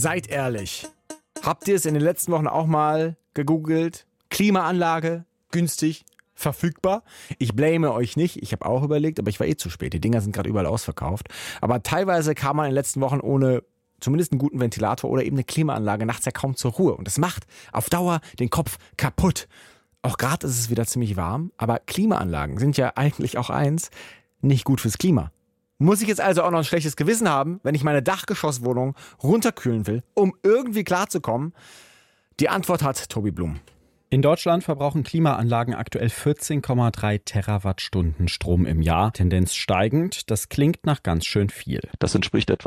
seid ehrlich. Habt ihr es in den letzten Wochen auch mal gegoogelt? Klimaanlage, günstig, verfügbar? Ich blame euch nicht, ich habe auch überlegt, aber ich war zu spät. Die Dinger sind gerade überall ausverkauft. Aber teilweise kam man in den letzten Wochen ohne zumindest einen guten Ventilator oder eben eine Klimaanlage nachts ja kaum zur Ruhe. Und das macht auf Dauer den Kopf kaputt. Auch gerade ist es wieder ziemlich warm, aber Klimaanlagen sind ja eigentlich auch nicht gut fürs Klima. Muss ich jetzt also auch noch ein schlechtes Gewissen haben, wenn ich meine Dachgeschosswohnung runterkühlen will, um irgendwie klarzukommen? Die Antwort hat Tobi Blum. In Deutschland verbrauchen Klimaanlagen aktuell 14,3 Terawattstunden Strom im Jahr. Tendenz steigend. Das klingt nach ganz schön viel. Das entspricht etwa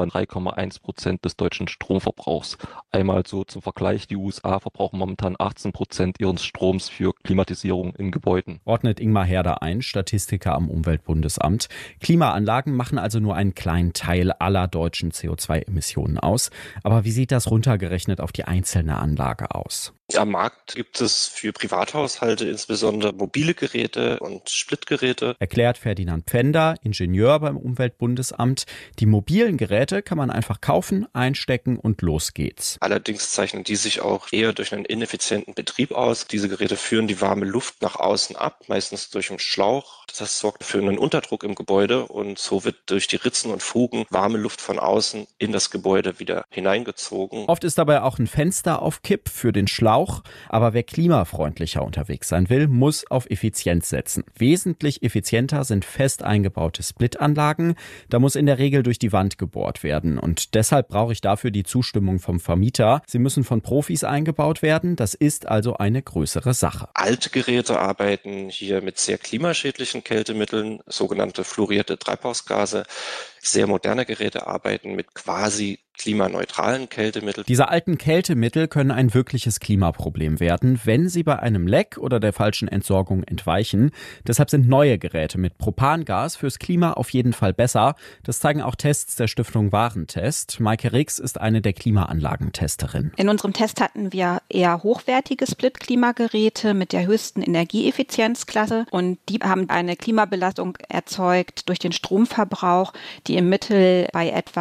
3,1% des deutschen Stromverbrauchs. Einmal so zum Vergleich, die USA verbrauchen momentan 18% ihres Stroms für Klimatisierung in Gebäuden. Ordnet Ingmar Herder ein, Statistiker am Umweltbundesamt. Klimaanlagen machen also nur einen kleinen Teil aller deutschen CO2-Emissionen aus. Aber wie sieht das runtergerechnet auf die einzelne Anlage aus? Am Markt gibt es für Privathaushalte insbesondere mobile Geräte und Splitgeräte. Erklärt Ferdinand Pfänder, Ingenieur beim Umweltbundesamt. Die mobilen Geräte kann man einfach kaufen, einstecken und los geht's. Allerdings zeichnen die sich auch eher durch einen ineffizienten Betrieb aus. Diese Geräte führen die warme Luft nach außen ab, meistens durch einen Schlauch. Das sorgt für einen Unterdruck im Gebäude und so wird durch die Ritzen und Fugen warme Luft von außen in das Gebäude wieder hineingezogen. Oft ist dabei auch ein Fenster auf Kipp für den Schlauch. Aber wer klimafreundlicher unterwegs sein will, muss auf Effizienz setzen. Wesentlich effizienter sind fest eingebaute Splitanlagen. Da muss in der Regel durch die Wand gebohrt werden. Und deshalb brauche ich dafür die Zustimmung vom Vermieter. Sie müssen von Profis eingebaut werden. Das ist also eine größere Sache. Alte Geräte arbeiten hier mit sehr klimaschädlichen Kältemitteln, sogenannte fluorierte Treibhausgase. Sehr moderne Geräte arbeiten mit quasi klimaneutralen Kältemitteln. Diese alten Kältemittel können ein wirkliches Klimaproblem werden, wenn sie bei einem Leck oder der falschen Entsorgung entweichen. Deshalb sind neue Geräte mit Propangas fürs Klima auf jeden Fall besser. Das zeigen auch Tests der Stiftung Warentest. Maike Rix ist eine der Klimaanlagentesterinnen. In unserem Test hatten wir eher hochwertige Split-Klimageräte mit der höchsten Energieeffizienzklasse und die haben eine Klimabelastung erzeugt durch den Stromverbrauch, die im Mittel bei etwa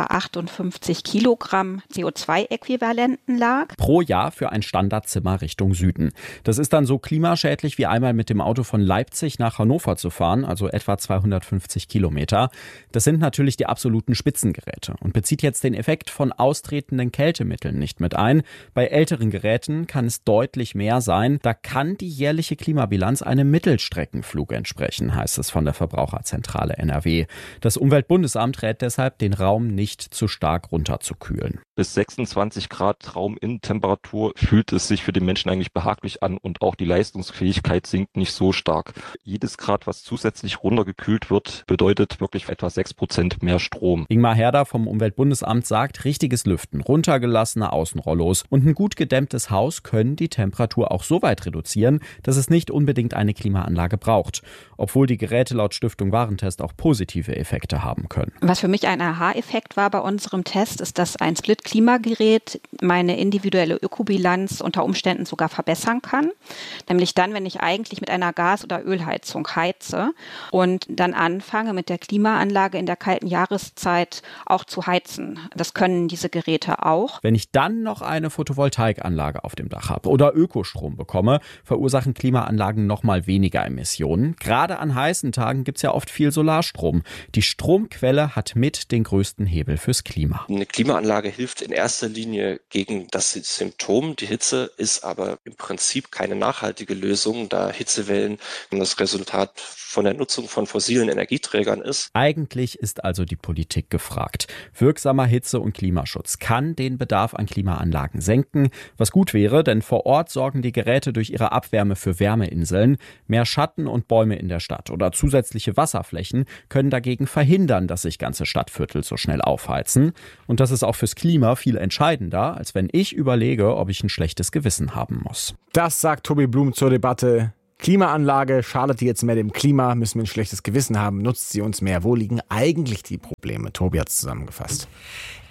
58 Kilogramm CO2-Äquivalenten lag. Pro Jahr für ein Standardzimmer Richtung Süden. Das ist dann so klimaschädlich wie einmal mit dem Auto von Leipzig nach Hannover zu fahren, also etwa 250 Kilometer. Das sind natürlich die absoluten Spitzengeräte und bezieht jetzt den Effekt von austretenden Kältemitteln nicht mit ein. Bei älteren Geräten kann es deutlich mehr sein. Da kann die jährliche Klimabilanz einem Mittelstreckenflug entsprechen, heißt es von der Verbraucherzentrale NRW. Das Umweltbundesamt rät deshalb, den Raum nicht zu stark runterzukühlen. Bis 26 Grad Rauminnentemperatur fühlt es sich für den Menschen eigentlich behaglich an und auch die Leistungsfähigkeit sinkt nicht so stark. Jedes Grad, was zusätzlich runtergekühlt wird, bedeutet wirklich etwa 6% mehr Strom. Ingmar Herder vom Umweltbundesamt sagt, richtiges Lüften, runtergelassene Außenrollos und ein gut gedämmtes Haus können die Temperatur auch so weit reduzieren, dass es nicht unbedingt eine Klimaanlage braucht. Obwohl die Geräte laut Stiftung Warentest auch positive Effekte haben können. Was für mich ein Aha-Effekt war bei unserem Test, ist, dass ein Split-Klimagerät meine individuelle Ökobilanz unter Umständen sogar verbessern kann. Nämlich dann, wenn ich eigentlich mit einer Gas- oder Ölheizung heize und dann anfange, mit der Klimaanlage in der kalten Jahreszeit auch zu heizen. Das können diese Geräte auch. Wenn ich dann noch eine Photovoltaikanlage auf dem Dach habe oder Ökostrom bekomme, verursachen Klimaanlagen noch mal weniger Emissionen. Gerade an heißen Tagen gibt es ja oft viel Solarstrom. Die Stromquelle hat mit den größten Hebel fürs Klima. Eine Klimaanlage hilft in erster Linie gegen das Symptom. Die Hitze ist aber im Prinzip keine nachhaltige Lösung, da Hitzewellen das Resultat von der Nutzung von fossilen Energieträgern ist. Eigentlich ist also die Politik gefragt. Wirksamer Hitze- und Klimaschutz kann den Bedarf an Klimaanlagen senken, was gut wäre, denn vor Ort sorgen die Geräte durch ihre Abwärme für Wärmeinseln. Mehr Schatten und Bäume in der Stadt oder zusätzliche Wasserflächen können dagegen verhindern, dass sich ganze Stadtviertel so schnell aufheizen. Und das ist auch fürs Klima viel entscheidender, als wenn ich überlege, ob ich ein schlechtes Gewissen haben muss. Das sagt Tobi Blum zur Debatte. Klimaanlage, schadet die jetzt mehr dem Klima? Müssen wir ein schlechtes Gewissen haben? Nutzt sie uns mehr? Wo liegen eigentlich die Probleme? Tobi hat es zusammengefasst.